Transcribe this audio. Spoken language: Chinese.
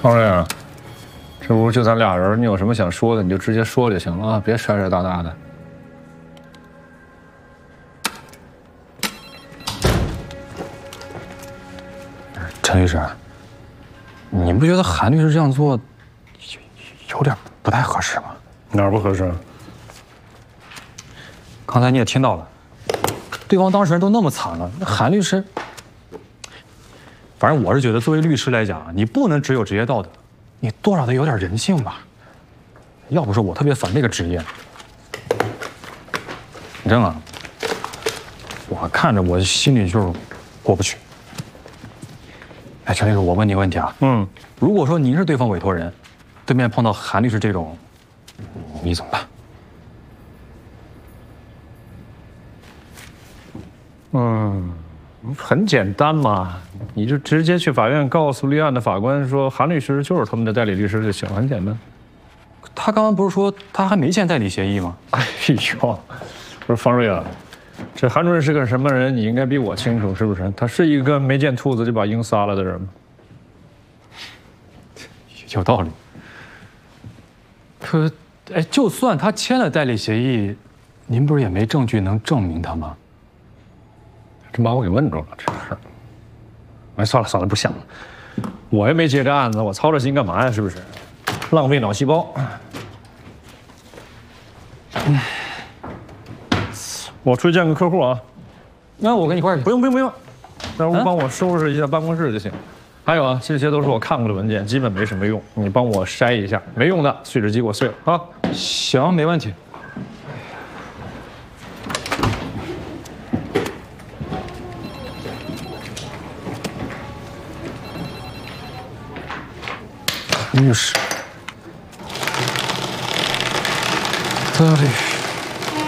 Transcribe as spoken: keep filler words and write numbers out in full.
方瑞啊，这屋就咱俩人，你有什么想说的，你就直接说就行了啊，别甩甩大大的。 陈律师，你不觉得韩律师这样做有有点不太合适吗？ 哪儿不合适？ 刚才你也听到了，对方当事人都那么惨了，那韩律师，反正我是觉得，作为律师来讲，你不能只有职业道德，你多少得有点人性吧。要不说我特别烦这个职业。真的，我看着我心里就是过不去。哎，陈律师，我问你个问题啊， 嗯， 如果说您是对方委托人，对面碰到韩律师这种，你怎么办？ 嗯，很简单嘛，你就直接去法院告诉立案的法官说，韩律师就是他们的代理律师就行，很简单。 他刚刚不是说他还没签代理协议吗？ 哎呦，不是方瑞啊，这韩主任是个什么人，你应该比我清楚，是不是？他是一个没见兔子就把鹰撒了的人吗？ 有道理。可，哎，就算他签了代理协议，您不是也没证据能证明他吗？ 真把我给问住了，这事儿。哎，算了算了，不想了。我也没接这案子，我操这心干嘛呀？是不是？浪费脑细胞。嗯，我出去见个客户啊。 那我跟你一块儿去。 不用不用不用，在屋帮我收拾一下办公室就行。还有啊，这些都是我看过的文件，基本没什么用，你帮我筛一下，没用的碎纸机给我碎了啊。 行，没问题。律师，这里。